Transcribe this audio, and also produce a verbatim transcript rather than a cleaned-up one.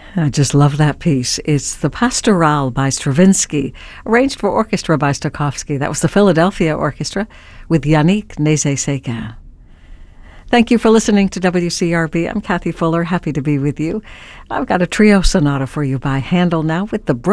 I just love that piece. It's the Pastoral by Stravinsky, arranged for orchestra by Stokowski. That was the Philadelphia Orchestra with Yannick Nézet-Séguin. Thank you for listening to W C R B. I'm Kathy Fuller, happy to be with you. I've got a trio sonata for you by Handel now with the Brook